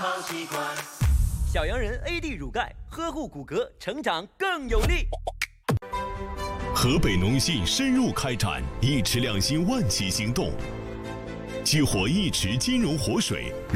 小羊人 AD 乳钙，呵护骨骼，成长更有力。 河北农信深入开展一池两心万企行动，激活一池金融活水。